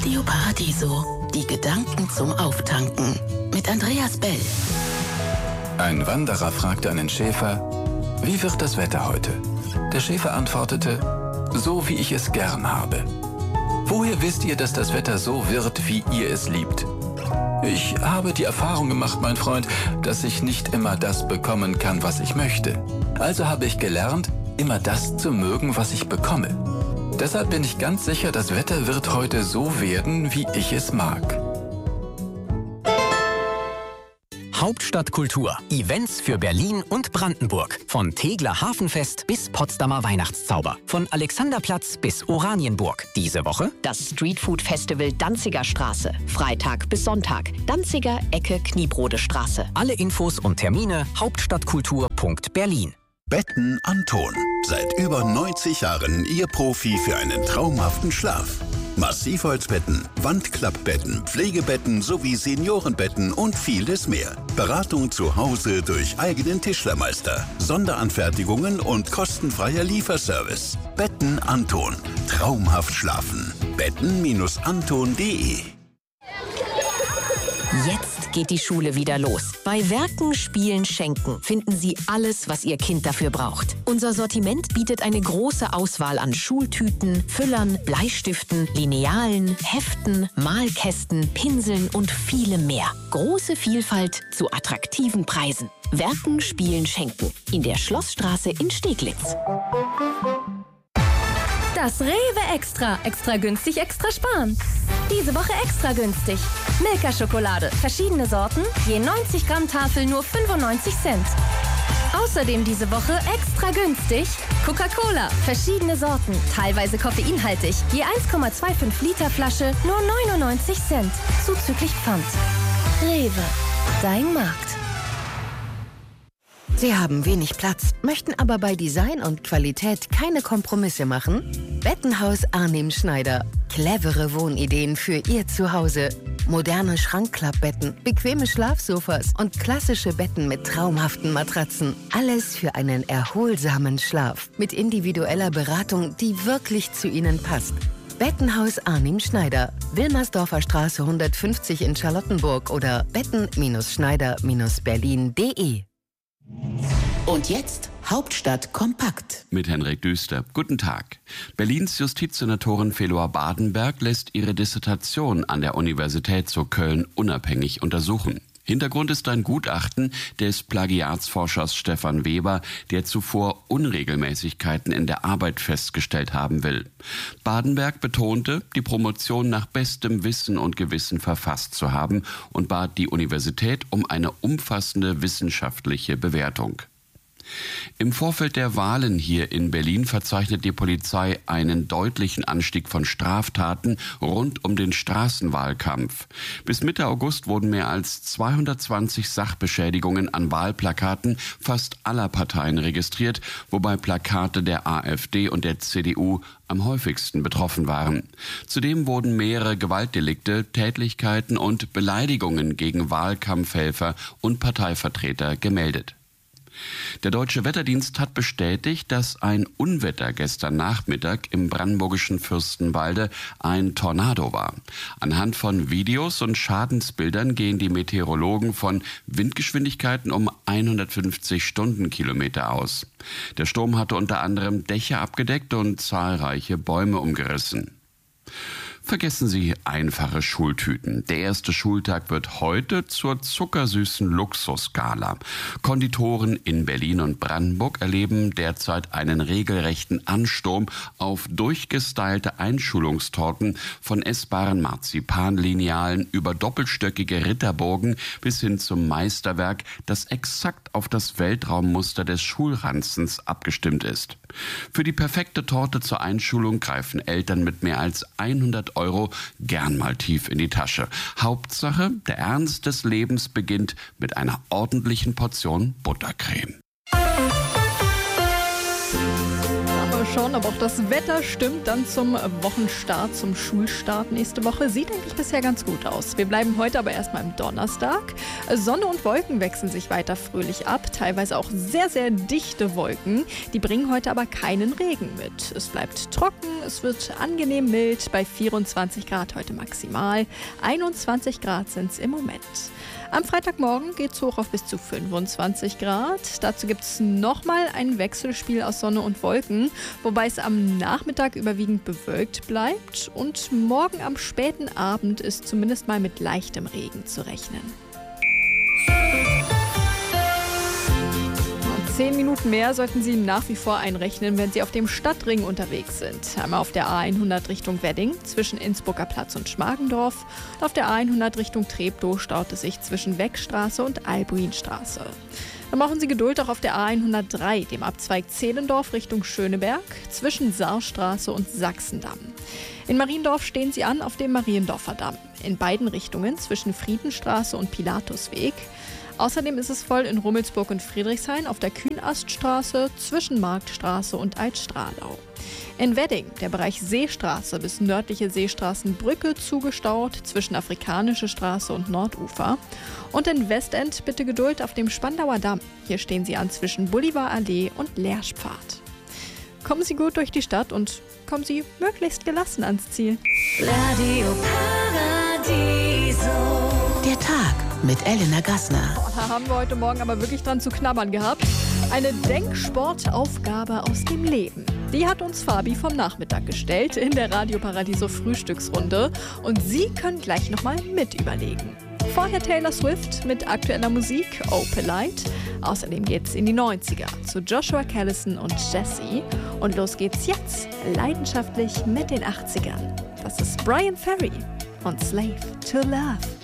Radio Paradiso, die Gedanken zum Auftanken. Mit Andreas Bell. Ein Wanderer fragte einen Schäfer, wie wird das Wetter heute? Der Schäfer antwortete, so wie ich es gern habe. Woher wisst ihr, dass das Wetter so wird, wie ihr es liebt? Ich habe die Erfahrung gemacht, mein Freund, dass ich nicht immer das bekommen kann, was ich möchte. Also habe ich gelernt, immer das zu mögen, was ich bekomme. Deshalb bin ich ganz sicher, das Wetter wird heute so werden, wie ich es mag. Hauptstadtkultur. Events für Berlin und Brandenburg. Von Tegeler Hafenfest bis Potsdamer Weihnachtszauber. Von Alexanderplatz bis Oranienburg. Diese Woche das Streetfood Festival Danziger Straße. Freitag bis Sonntag. Danziger Ecke Kniebrode Straße. Alle Infos und Termine hauptstadtkultur.berlin. Betten Anton. Seit über 90 Jahren Ihr Profi für einen traumhaften Schlaf. Massivholzbetten, Wandklappbetten, Pflegebetten sowie Seniorenbetten und vieles mehr. Beratung zu Hause durch eigenen Tischlermeister, Sonderanfertigungen und kostenfreier Lieferservice. Betten Anton. Traumhaft schlafen. Betten-anton.de. Jetzt geht die Schule wieder los. Bei Werken, Spielen, Schenken finden Sie alles, was Ihr Kind dafür braucht. Unser Sortiment bietet eine große Auswahl an Schultüten, Füllern, Bleistiften, Linealen, Heften, Malkästen, Pinseln und vielem mehr. Große Vielfalt zu attraktiven Preisen. Werken, Spielen, Schenken. In der Schlossstraße in Steglitz. Das Rewe Extra. Extra günstig, extra sparen. Diese Woche extra günstig. Milka-Schokolade. Verschiedene Sorten. Je 90 Gramm Tafel nur 95 Cent. Außerdem diese Woche extra günstig. Coca-Cola. Verschiedene Sorten. Teilweise koffeinhaltig. Je 1,25 Liter Flasche nur 99 Cent. Zuzüglich Pfand. Rewe. Dein Markt. Sie haben wenig Platz, möchten aber bei Design und Qualität keine Kompromisse machen? Bettenhaus Arnim Schneider. Clevere Wohnideen für Ihr Zuhause. Moderne Schrankklappbetten, bequeme Schlafsofas und klassische Betten mit traumhaften Matratzen. Alles für einen erholsamen Schlaf. Mit individueller Beratung, die wirklich zu Ihnen passt. Bettenhaus Arnim Schneider. Wilmersdorfer Straße 150 in Charlottenburg oder betten-schneider-berlin.de. Und jetzt Hauptstadt kompakt. Mit Henrik Düster. Guten Tag. Berlins Justizsenatorin Feloa Badenberg lässt ihre Dissertation an der Universität zu Köln unabhängig untersuchen. Hintergrund ist ein Gutachten des Plagiatsforschers Stefan Weber, der zuvor Unregelmäßigkeiten in der Arbeit festgestellt haben will. Badenberg betonte, die Promotion nach bestem Wissen und Gewissen verfasst zu haben und bat die Universität um eine umfassende wissenschaftliche Bewertung. Im Vorfeld der Wahlen hier in Berlin verzeichnet die Polizei einen deutlichen Anstieg von Straftaten rund um den Straßenwahlkampf. Bis Mitte August wurden mehr als 220 Sachbeschädigungen an Wahlplakaten fast aller Parteien registriert, wobei Plakate der AfD und der CDU am häufigsten betroffen waren. Zudem wurden mehrere Gewaltdelikte, Tätlichkeiten und Beleidigungen gegen Wahlkampfhelfer und Parteivertreter gemeldet. Der Deutsche Wetterdienst hat bestätigt, dass ein Unwetter gestern Nachmittag im brandenburgischen Fürstenwalde ein Tornado war. Anhand von Videos und Schadensbildern gehen die Meteorologen von Windgeschwindigkeiten um 150 Stundenkilometer aus. Der Sturm hatte unter anderem Dächer abgedeckt und zahlreiche Bäume umgerissen. Vergessen Sie einfache Schultüten. Der erste Schultag wird heute zur zuckersüßen Luxusgala. Konditoren in Berlin und Brandenburg erleben derzeit einen regelrechten Ansturm auf durchgestylte Einschulungstorten von essbaren Marzipanlinealen über doppelstöckige Ritterburgen bis hin zum Meisterwerk, das exakt auf das Weltraummuster des Schulranzens abgestimmt ist. Für die perfekte Torte zur Einschulung greifen Eltern mit mehr als 100 € gern mal tief in die Tasche. Hauptsache, der Ernst des Lebens beginnt mit einer ordentlichen Portion Buttercreme. Aber schon, ob auch das Wetter stimmt dann zum Wochenstart, zum Schulstart nächste Woche. Sieht eigentlich bisher ganz gut aus. Wir bleiben heute aber erstmal im Donnerstag. Sonne und Wolken wechseln sich weiter fröhlich ab, teilweise auch sehr, sehr dichte Wolken. Die bringen heute aber keinen Regen mit. Es bleibt trocken, es wird angenehm mild, bei 24 Grad heute maximal. 21 Grad sind es im Moment. Am Freitagmorgen geht es hoch auf bis zu 25 Grad. Dazu gibt es nochmal ein Wechselspiel aus Sonne und Wolken, wobei es am Nachmittag überwiegend bewölkt bleibt. Und morgen am späten Abend ist zumindest mal mit leichtem Regen zu rechnen. 10 Minuten mehr sollten Sie nach wie vor einrechnen, wenn Sie auf dem Stadtring unterwegs sind. Einmal auf der A100 Richtung Wedding zwischen Innsbrucker Platz und Schmargendorf. Und auf der A100 Richtung Treptow staut es sich zwischen Weckstraße und Albuinstraße. Dann brauchen Sie Geduld auch auf der A103, dem Abzweig Zehlendorf Richtung Schöneberg, zwischen Saarstraße und Sachsendamm. In Mariendorf stehen Sie an auf dem Mariendorfer Damm. In beiden Richtungen zwischen Friedenstraße und Pilatusweg. Außerdem ist es voll in Rummelsburg und Friedrichshain auf der Kühnaststraße zwischen Marktstraße und Altstrahlau. In Wedding, der Bereich Seestraße bis nördliche Seestraßenbrücke zugestaut zwischen Afrikanische Straße und Nordufer. Und in Westend bitte Geduld auf dem Spandauer Damm. Hier stehen Sie an zwischen Bolivarallee und Lerschpfad. Kommen Sie gut durch die Stadt und kommen Sie möglichst gelassen ans Ziel. Radio Paradiso. Der Tag mit Elena Gassner. Da haben wir heute Morgen aber wirklich dran zu knabbern gehabt. Eine Denksportaufgabe aus dem Leben. Die hat uns Fabi vom Nachmittag gestellt in der Radio Paradiso Frühstücksrunde. Und Sie können gleich nochmal mit überlegen. Vorher Taylor Swift mit aktueller Musik, Oh Polite. Außerdem geht's in die 90er zu Joshua Callison und Jessie. Und los geht's jetzt, leidenschaftlich mit den 80ern. Das ist Brian Ferry und Slave to Love.